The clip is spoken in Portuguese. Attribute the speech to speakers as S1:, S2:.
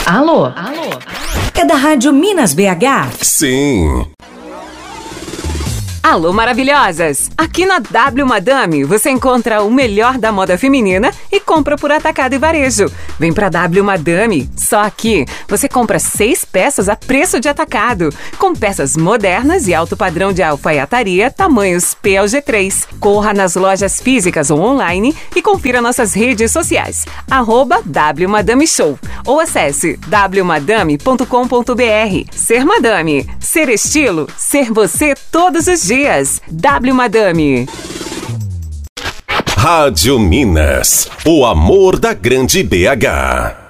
S1: Alô? É da Rádio Minas BH?
S2: Sim.
S3: Alô, maravilhosas! Aqui na W Madame você encontra o melhor da moda feminina e compra por atacado e varejo. Vem pra W Madame, só aqui você compra 6 peças a preço de atacado, com peças modernas e alto padrão de alfaiataria, tamanhos P ao G3. Corra nas lojas físicas ou online e confira nossas redes sociais, @W Madame Show, ou acesse wmadame.com.br. Ser Madame, ser estilo, ser você todos os dias. W Madame.
S2: Rádio Minas, o amor da grande BH.